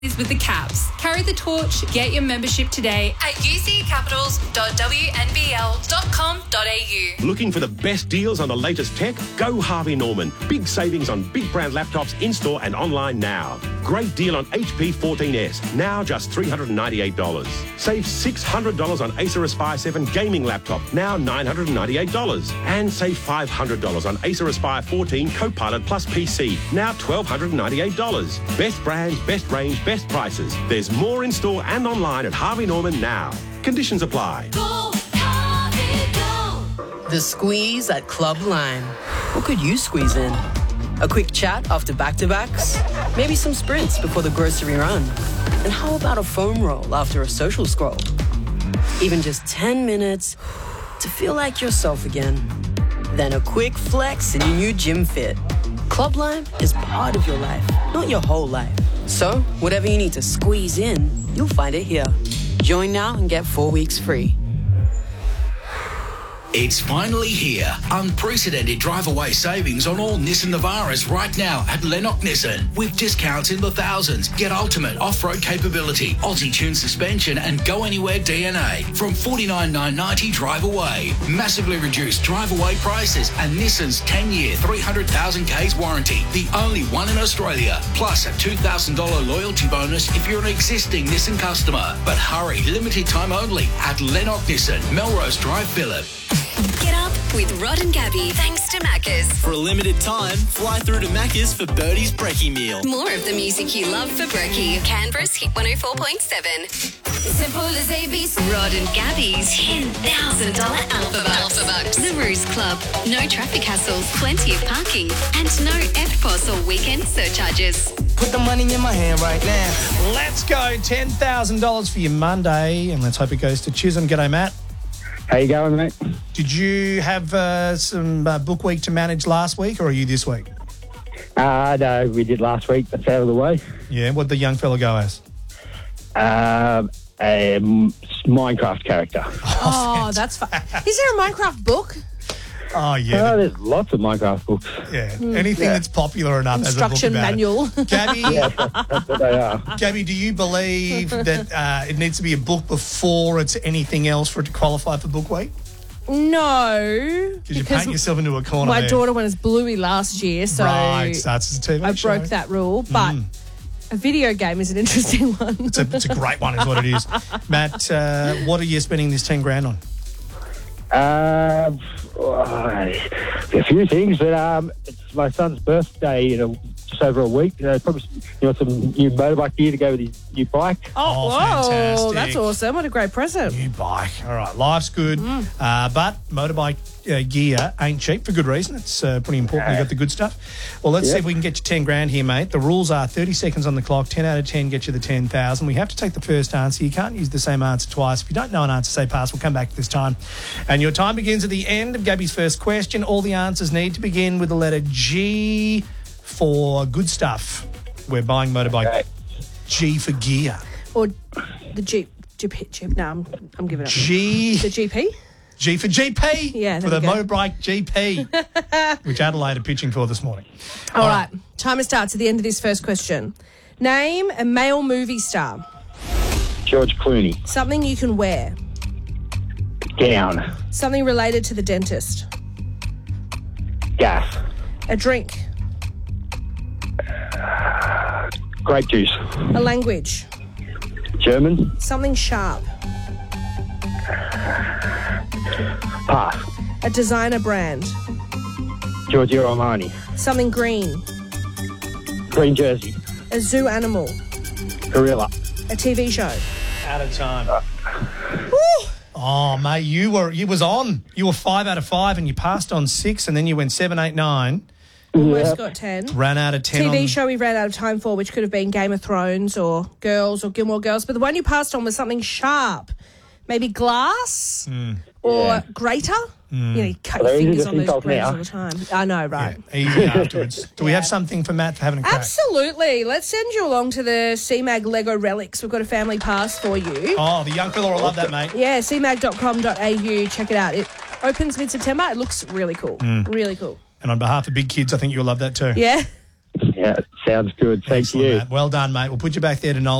is with the Caps. Carry the torch, get your membership today at uccapitals.wnbl.com.au. Looking for the best deals on the latest tech? Go Harvey Norman. Big savings on big brand laptops in-store and online now. Great deal on HP 14S, now just $398. Save $600 on Acer Aspire 7 gaming laptop, now $998. And save $500 on Acer Aspire 14 Copilot Plus PC, now $1,298. Best brands, best range, best prices. There's more in store and online at Harvey Norman now. Conditions apply. Go, Harvey, go. The squeeze at Club Lime. What could you squeeze in? A quick chat after back-to-backs? Maybe some sprints before the grocery run? And how about a foam roll after a social scroll? Even just 10 minutes to feel like yourself again. Then a quick flex in your new gym fit. Club Lime is part of your life, not your whole life. So, whatever you need to squeeze in, you'll find it here. Join now and get 4 weeks free. It's finally here. Unprecedented drive-away savings on all Nissan Navaras right now at Lennox Nissan. With discounts in the thousands. Get ultimate off-road capability, Aussie-tuned suspension and go-anywhere DNA from $49,990 drive-away. Massively reduced drive-away prices and Nissan's 10-year, 300,000 Ks warranty. The only one in Australia. Plus a $2,000 loyalty bonus if you're an existing Nissan customer. But hurry, limited time only at Lennox Nissan, Melrose Drive, Phillip. Get up with Rod and Gabby, thanks to Macca's. For a limited time, fly through to Macca's for Birdie's Brekkie meal. More of the music you love for Brekkie. Canberra's Hit 104.7. Simple as ABC. Rod and Gabby's $10,000 Alpha Bucks. The Ruse Club. No traffic hassles, plenty of parking, and no EFTPOS or weekend surcharges. Put the money in my hand right now. Let's go. $10,000 for your Monday, and let's hope it goes to Chisholm. G'day, Matt. How you going, mate? Did you have some book week to manage last week, or are you this week? No, we did last week. That's out of the way. Yeah, what did the young fella go as? A Minecraft character. Oh, that's fun. Is there a Minecraft book? Oh, yeah. There's lots of Minecraft books. Yeah, anything that's popular enough as a book Instruction about manual. it. Gabby, Yeah, that's what they are. Gabby, do you believe that it needs to be a book before it's anything else for it to qualify for book week? No. Because you paint yourself into a corner My there. daughter went as Bluey last year, so Right, starts as a TV I show. broke that rule. But a video game is an interesting one. It's a great one is what it is. Matt, what are you spending this 10 grand on? A few things, but it's my son's birthday in just over a week. Probably some new motorbike gear to go with his new bike. Oh, whoa, fantastic. that's awesome. What a great present. New bike. All right, life's good. But motorbike gear ain't cheap for good reason. It's pretty important. You got the good stuff. Well, let's see if we can get you 10 grand here, mate. The rules are 30 seconds on the clock. 10 out of 10 gets you the 10,000. We have to take the first answer. You can't use the same answer twice. If you don't know an answer, say pass. We'll come back this time. And your time begins at the end of Gabby's first question. All the answers need to begin with the letter G for good stuff. We're buying motorbike. Okay. G for gear. Or the Jeep. No, I'm giving up. G. The GP? G for GP. Yeah, for there the we go. motorbike GP, which Adelaide are pitching for this morning. All right. Timer starts at the end of this first question. Name a male movie star. George Clooney. Something you can wear. Gown. Something related to the dentist. Gas. A drink. Grape juice. A language. German. Something sharp. Pass. A designer brand. Giorgio Armani. Something green. Green jersey. A zoo animal. Gorilla. A TV show. Out of time. Oh, mate, you was on. You were 5 out of 5 and you passed on 6 and then you went 7, 8, 9. Almost got 10. Ran out of 10 TV on... show we ran out of time for, which could have been Game of Thrones or Girls or Gilmore Girls. But the one you passed on was something sharp. Maybe glass or grater. You know, you cut your fingers on those graters all the time. I know, right? Yeah, easy afterwards. Do we have something for Matt for having a crack? Absolutely. Let's send you along to the CMAG Lego Relics. We've got a family pass for you. Oh, the young fella will love that, mate. Yeah, cmag.com.au. Check it out. It opens mid-September. It looks really cool. Really cool. And on behalf of big kids, I think you'll love that too. Yeah. Yeah, sounds good. Thank Excellent, you. mate. Well done, mate. We'll put you back there to Noel.